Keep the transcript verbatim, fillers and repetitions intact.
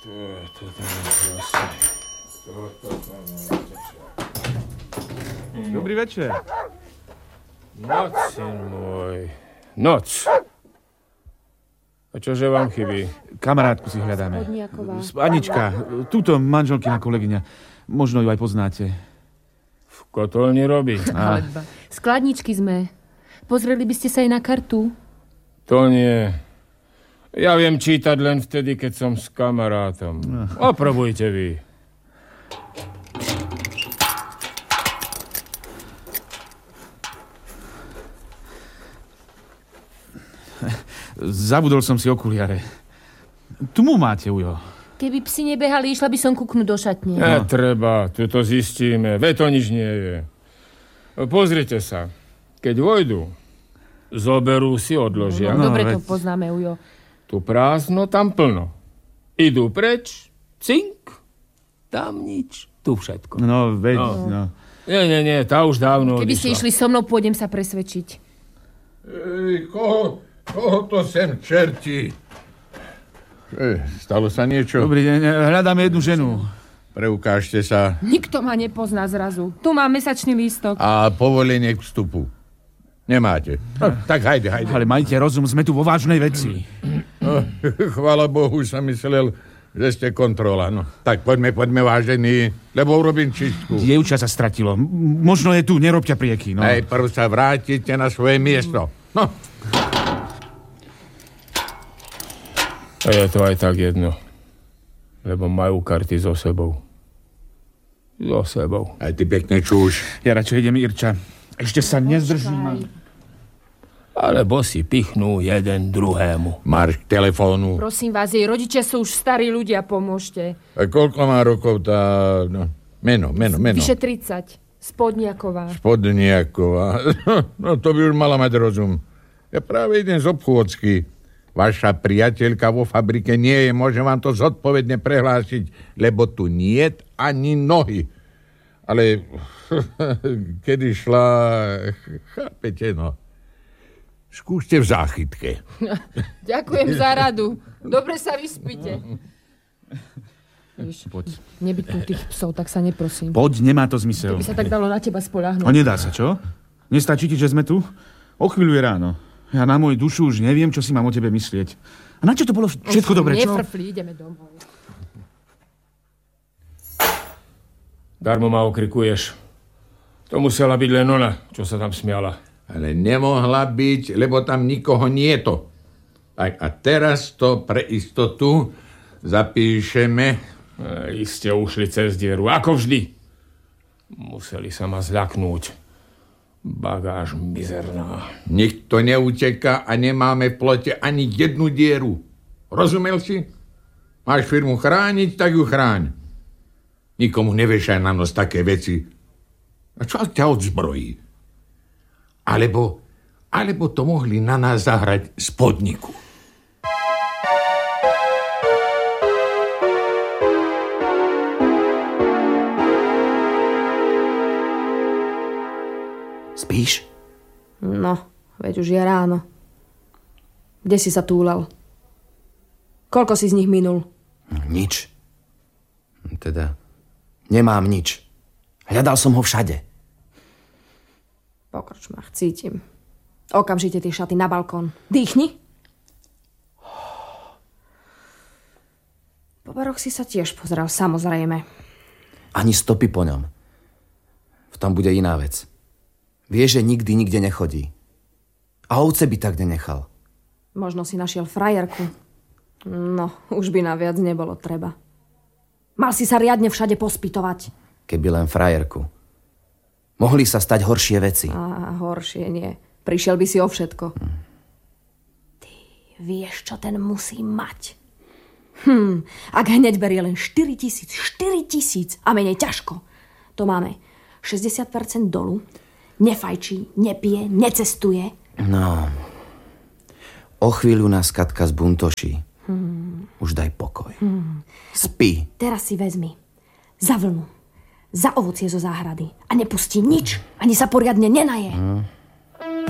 Dobrý večer. Noc, syn môj. Noc. A čože vám chybí? Kamarátku si hľadáme. Anička, túto manželkina kolegyňa. Možno ju aj poznáte. V kotolni robí. A... Skladničky sme. Pozreli by ste sa aj na kartu? To nie. Ja viem čítať len vtedy, keď som s kamarátom. Oprobujte vy. Zabudol som si okuliare. Tu mu máte, ujo. Keby psi nebehali, išla by som kúknuť do šatne. Netreba, tu to zistíme. Veď to nič nie je. Pozrite sa. Keď vojdu, zoberú si, odložia. No, no, dobre to poznáme, ujo. Tu prázdno, tam plno. Idú preč, cink, tam nič, tu všetko. No, veď, no. no. Nie, nie, nie, tá už dávno Keby odišla. ste išli so mnou, pôjdem sa presvedčiť. Ej, koho, koho to sem čerti? Ej, stalo sa niečo? Dobrý deň, hľadáme jednu ženu. Preukážte sa. Nikto ma nepozná zrazu. Tu mám mesačný lístok. A povolenie k vstupu. Nemáte. No, tak hajde, hajde. Ale majte rozum, sme tu vo vážnej veci. No, chvála Bohu, už som myslel, že ste kontrola. No, tak poďme, poďme vážení, lebo urobím čistku. Dievča sa stratilo. M- možno je tu, nerobťa prieky. No. Aj prv sa vrátite na svoje miesto. No. A je to aj tak jedno. Lebo majú karty so sebou. So sebou. Aj ty pekne čúš. Ja radšej idem, Irča. Ešte sa nezdržím. Alebo si pichnú jeden druhému. Marš k telefónu. Prosím vás, jej rodičia sú už starí ľudia, pomôžte. A koľko má rokov tá... No, meno, meno, meno. Vyše tridsať. Spodniaková. Spodniaková. No to by už mala mať rozum. Ja práve idem z obchôdzky. Vaša priateľka vo fabrike nie je, môžem vám to zodpovedne prehlásiť, lebo tu niet ani nohy. Ale kedy šla, chápete, no. Skúste v záchytke. Ďakujem za radu. Dobre sa vyspíte. Víš, Poď. nebyť tu tých psov, tak sa neprosím. Poď, nemá to zmysel. To by sa tak dalo na teba spoľahnúť. No nedá sa, čo? Nestačí ti, že sme tu? O chvíľu je ráno. Ja na moju dušu už neviem, čo si mám o tebe myslieť. A na čo to bolo všetko dobre, čo? Nefrfli, ideme domov. Darmo ma okrikuješ. To musela byť len ona, čo sa tam smiala. Ale nemohla byť, lebo tam nikoho nie je to. Tak a teraz to pre istotu zapíšeme. E, iste ušli cez dieru, ako vždy. Museli sa ma zľaknúť. Bagáž mizerná. Nikto neuteká a nemáme v plote ani jednu dieru. Rozumel si? Máš firmu chrániť, tak ju chráň. Nikomu nevešaj na nos také veci. A čo ťa odzbrojí? Alebo, alebo to mohli na nás zahrať z podniku. Spíš? No, veď už je ráno. Kde si sa túlal? Koľko si z nich minul? Nič. Teda, nemám nič. Hľadal som ho všade. Po krčmách cítim. Okamžite tie šaty na balkón. Dýchni. Po baroch si sa tiež pozrel, samozrejme. Ani stopy po ňom. V tom bude iná vec. Vie, že nikdy nikde nechodí. A ovce by tak nenechal. Možno si našiel frajerku. No, už by na viac nebolo treba. Mal si sa riadne všade pospytovať. Keby len frajerku. Mohli sa stať horšie veci. A horšie nie. Prišiel by si o všetko. Hm. Ty vieš, čo ten musí mať. Hm, ak hneď berie len štyri tisíc, štyri tisíc a menej ťažko. To máme šesťdesiat percent dolu. Nefajčí, nepije, necestuje. No, o chvíľu nás Katka zbuntoší. Hmm. Už daj pokoj. Hmm. Spí. Teraz si vezmi za vlnu, za ovocie zo záhrady a nepustí nič, ani sa poriadne nenaje. Hmm.